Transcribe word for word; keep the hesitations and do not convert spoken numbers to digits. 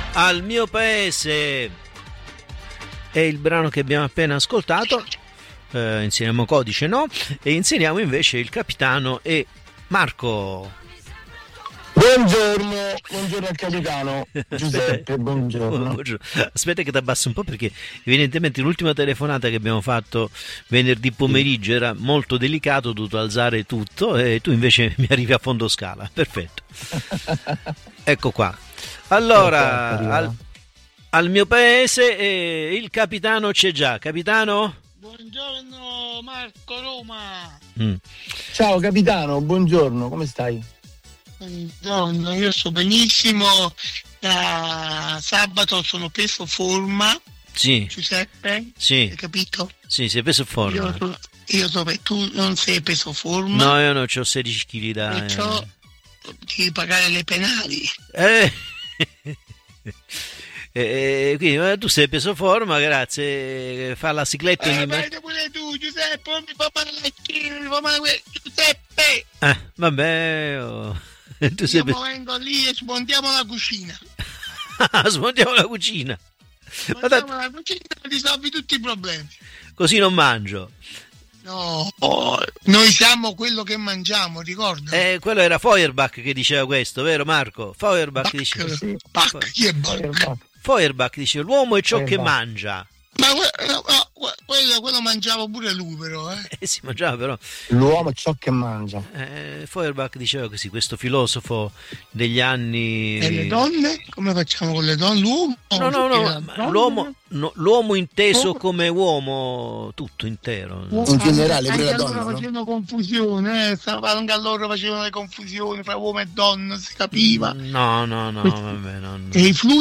Al mio paese è il brano che abbiamo appena ascoltato. Eh, inseriamo codice no e inseriamo invece il capitano e Marco. Buongiorno, buongiorno al capitano Giuseppe, buongiorno. buongiorno. Aspetta che ti abbasso un po' perché evidentemente l'ultima telefonata che abbiamo fatto venerdì pomeriggio era molto delicato, ho dovuto alzare tutto e tu invece mi arrivi a fondo scala. Perfetto. Ecco qua. Allora, al, al mio paese eh, il capitano c'è già. Capitano? Buongiorno Marco Roma. Mm. Ciao capitano, buongiorno, come stai? Buongiorno, io sto benissimo. Da sabato sono preso forma. Sì. Giuseppe? Sì. Hai capito? Sì, sei preso forma. Io, io so, tu non sei preso forma. No, io non ho sedici chili da... Perciò devi pagare le penali. Eh... E quindi tu sei preso forma, grazie. Fa la cicletta ogni eh, mattina. vai pure tu, Giuseppe, non mi fa male la schiena, mi fa male Giuseppe. Ah, vabbè. Oh. Tu sei Io preso... vengo lì e smontiamo la cucina. Smontiamo la cucina. Smontiamo da... la cucina e risolvi tutti i problemi. Così non mangio. No, noi siamo quello che mangiamo, ricorda? Eh, quello era Feuerbach che diceva questo, vero Marco? Feuerbach Bach, diceva. sì. Bach, chi è Bach? Feuerbach diceva l'uomo è ciò Feuerbach. che mangia. Ma quello, no, quello, quello mangiava pure lui però, eh? Eh, si mangiava però. L'uomo è ciò che mangia. Eh, Feuerbach diceva così, questo filosofo degli anni... E le donne? Come facciamo con le donne? L'uomo? No, no, no, Perché la l'uomo, no, l'uomo inteso Oh. come uomo tutto intero. In generale, pure la anche donna, allora no? facevano confusione, eh? Anche allora facevano le confusioni fra uomo e donna, si capiva. No, no, no, vabbè, no, no. E i fluidi